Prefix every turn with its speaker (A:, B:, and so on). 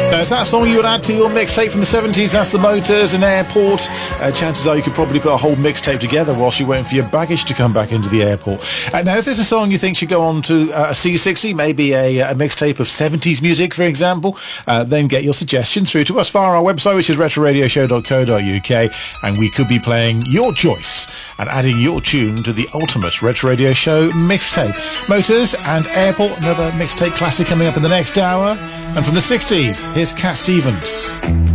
A: Is that song you would add to your mixtape from the 70s? That's the Motors and Airport. Chances are you could probably put a whole mixtape together whilst you're waiting for your baggage to come back into the airport. Now, if there's a song you think should go on to a C60, maybe a mixtape of 70s music, for example, then get your suggestion through to us via our website, which is retroradioshow.co.uk, and we could be playing your choice and adding your tune to the ultimate Retro Radio Show mixtape. Motors and Airport, another mixtape classic coming up in the next hour. And from the 60s, here's Cat Stevens.